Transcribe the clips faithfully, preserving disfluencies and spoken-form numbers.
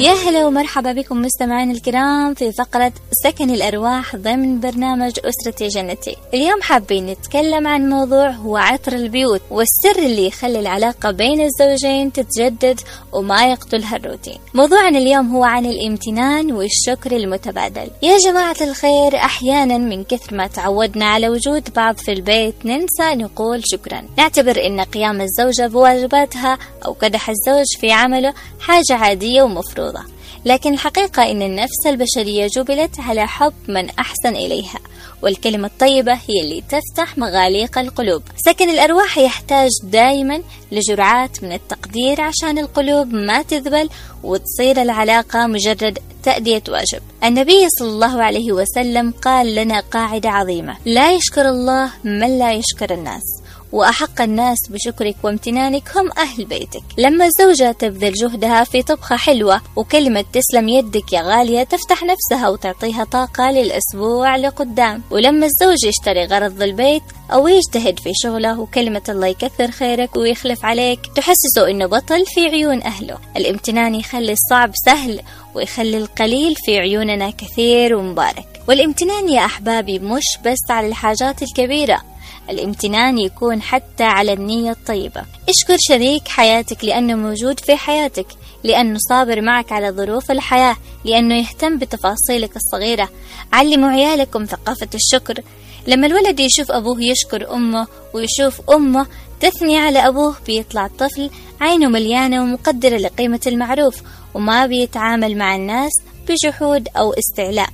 يا هلا ومرحبا بكم مستمعين الكرام في فقرة سكن الأرواح ضمن برنامج أسرتي جنتي. اليوم حابين نتكلم عن موضوع هو عطر البيوت والسر اللي يخلي العلاقة بين الزوجين تتجدد وما يقتلها الروتين. موضوعنا اليوم هو عن الامتنان والشكر المتبادل. يا جماعة الخير، أحيانا من كثر ما تعودنا على وجود بعض في البيت ننسى نقول شكرا، نعتبر إن قيام الزوجة بواجباتها أو قدح الزوج في عمله حاجة عادية ومفروضة، لكن الحقيقة إن النفس البشرية جبلت على حب من أحسن إليها، والكلمة الطيبة هي اللي تفتح مغاليق القلوب. سكن الأرواح يحتاج دائما لجرعات من التقدير عشان القلوب ما تذبل وتصير العلاقة مجرد تأدية واجب. النبي صلى الله عليه وسلم قال لنا قاعدة عظيمة: لا يشكر الله من لا يشكر الناس، وأحق الناس بشكرك وامتنانك هم أهل بيتك. لما الزوجة تبذل جهدها في طبخة حلوة وكلمة تسلم يدك يا غالية تفتح نفسها وتعطيها طاقة للأسبوع لقدام. ولما الزوج يشتري غرض البيت أو يجتهد في شغله وكلمة الله يكثر خيرك ويخلف عليك تحسسه إنه بطل في عيون أهله. الامتنان يخلي الصعب سهل ويخلي القليل في عيوننا كثير ومبارك. والامتنان يا أحبابي مش بس على الحاجات الكبيرة، الامتنان يكون حتى على النية الطيبة. اشكر شريك حياتك لأنه موجود في حياتك، لأنه صابر معك على ظروف الحياة، لأنه يهتم بتفاصيلك الصغيرة. علموا عيالكم ثقافة الشكر. لما الولد يشوف أبوه يشكر أمه ويشوف أمه تثني على أبوه بيطلع الطفل عينه مليانة ومقدرة لقيمة المعروف، وما بيتعامل مع الناس بجحود أو استعلاء.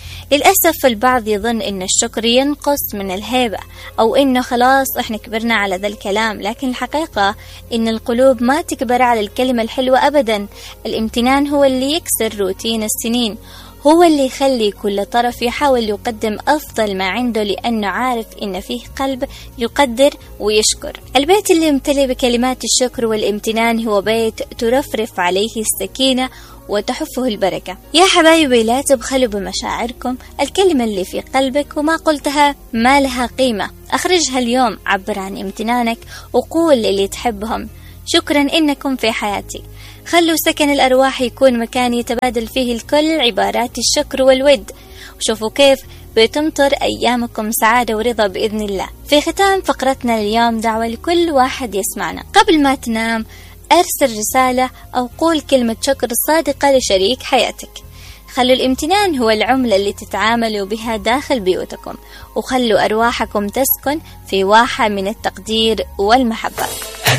للأسف البعض يظن إن الشكر ينقص من الهيبة أو إنه خلاص إحنا كبرنا على ذا الكلام، لكن الحقيقة إن القلوب ما تكبر على الكلمة الحلوة أبدا. الامتنان هو اللي يكسر روتين السنين، هو اللي يخلي كل طرف يحاول يقدم أفضل ما عنده، لأنه عارف إن فيه قلب يقدر ويشكر. البيت اللي يمتلئ بكلمات الشكر والامتنان هو بيت ترفرف عليه السكينة وتحفه البركة. يا حبايبي، لا تبخلوا بمشاعركم. الكلمة اللي في قلبك وما قلتها ما لها قيمة، أخرجها اليوم. عبر عن امتنانك وقول اللي تحبهم: شكرا إنكم في حياتي. خلوا سكن الأرواح يكون مكان يتبادل فيه الكل عبارات الشكر والود، وشوفوا كيف بتمطر أيامكم سعادة ورضا بإذن الله. في ختام فقرتنا اليوم دعوة لكل واحد يسمعنا: قبل ما تنام أرسل رسالة أو قول كلمة شكر صادقة لشريك حياتك. خلوا الامتنان هو العملة اللي تتعاملوا بها داخل بيوتكم، وخلوا أرواحكم تسكن في واحة من التقدير والمحبة.